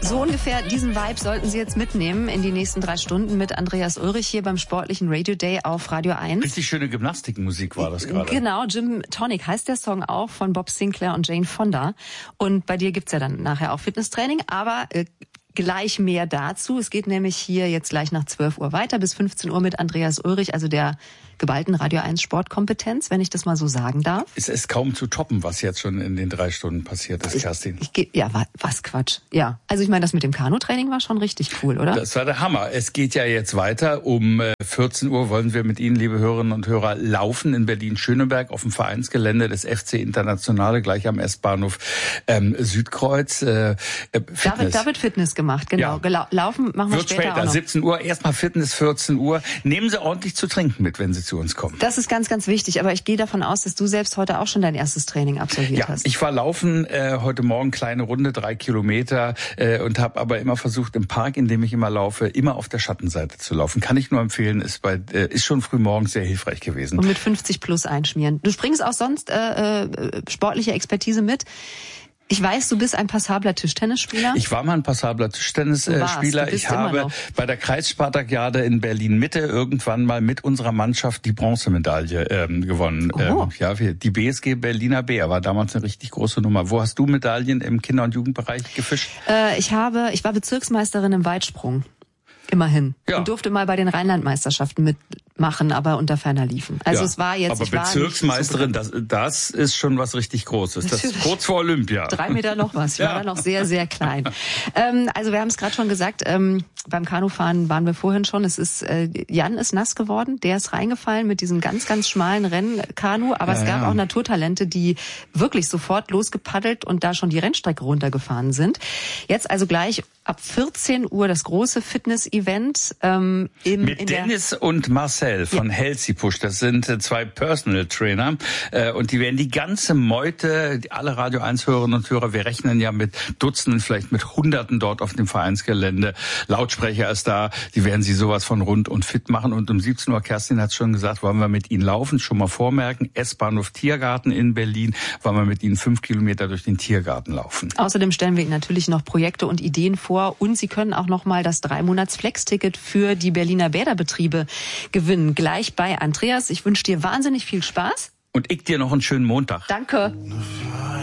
So ungefähr diesen Vibe sollten Sie jetzt mitnehmen in die nächsten 3 Stunden mit Andreas Ulrich hier beim sportlichen Radio Day auf Radio 1. Richtig schöne Gymnastikmusik war das gerade. Genau, Gym Tonic heißt der Song auch von Bob Sinclair und Jane Fonda. Und bei dir gibt's ja dann nachher auch Fitnesstraining, aber gleich mehr dazu. Es geht nämlich hier jetzt gleich nach 12 Uhr weiter bis 15 Uhr mit Andreas Ulrich, also der geballten Radio 1 Sportkompetenz, wenn ich das mal so sagen darf. Es ist kaum zu toppen, was jetzt schon in den 3 Stunden passiert ist, Kerstin. Was Quatsch. Ja, also ich meine, das mit dem Kanutraining war schon richtig cool, oder? Das war der Hammer. Es geht ja jetzt weiter. Um 14 Uhr wollen wir mit Ihnen, liebe Hörerinnen und Hörer, laufen in Berlin-Schöneberg auf dem Vereinsgelände des FC Internationale, gleich am S-Bahnhof Südkreuz. Da wird Fitness gemacht, genau. Ja. Laufen machen wir später auch noch. 17 Uhr, erstmal Fitness, 14 Uhr. Nehmen Sie ordentlich zu trinken mit, wenn Sie zu uns kommen. Das ist ganz, ganz wichtig, aber ich gehe davon aus, dass du selbst heute auch schon dein erstes Training absolviert hast. Ich war laufen heute Morgen, kleine Runde, 3 Kilometer und habe aber immer versucht, im Park, in dem ich immer laufe, immer auf der Schattenseite zu laufen. Kann ich nur empfehlen, ist schon früh morgens sehr hilfreich gewesen. Und mit 50 plus einschmieren. Du bringst auch sonst sportliche Expertise mit. Ich weiß, du bist ein passabler Tischtennisspieler. Ich war mal ein passabler Tischtennisspieler. Ich habe bei der Kreisspartakiade in Berlin-Mitte irgendwann mal mit unserer Mannschaft die Bronzemedaille gewonnen. Die BSG Berliner Bär war damals eine richtig große Nummer. Wo hast du Medaillen im Kinder- und Jugendbereich gefischt? Ich war Bezirksmeisterin im Weitsprung. Immerhin. Ja. Und durfte mal bei den Rheinlandmeisterschaften mitmachen, aber unter ferner Liefen. Also es war jetzt... Aber Bezirksmeisterin, das ist schon was richtig Großes. Das ist kurz vor Olympia. 3 Meter noch was. Ich war da noch sehr, sehr klein. Also wir haben es gerade schon gesagt, beim Kanufahren waren wir vorhin schon. Jan ist nass geworden, der ist reingefallen mit diesem ganz, ganz schmalen Rennkanu. Aber es gab auch Naturtalente, die wirklich sofort losgepaddelt und da schon die Rennstrecke runtergefahren sind. Jetzt also gleich ab 14 Uhr das große Fitness-Event. Mit Dennis und Marcel von Healthy Push. Das sind 2 Personal Trainer. Und die werden die ganze Meute, alle Radio 1 Hörerinnen und Hörer, wir rechnen ja mit Dutzenden, vielleicht mit Hunderten dort auf dem Vereinsgelände. Lautsprecher ist da. Die werden sie sowas von rund und fit machen. Und um 17 Uhr, Kerstin hat es schon gesagt, wollen wir mit ihnen laufen. Schon mal vormerken, S-Bahnhof Tiergarten in Berlin. Wollen wir mit ihnen 5 Kilometer durch den Tiergarten laufen. Außerdem stellen wir ihnen natürlich noch Projekte und Ideen vor. Und Sie können auch noch mal das 3-Monats-Flex-Ticket für die Berliner Bäderbetriebe gewinnen. Gleich bei Andreas. Ich wünsche dir wahnsinnig viel Spaß. Und ich dir noch einen schönen Montag. Danke.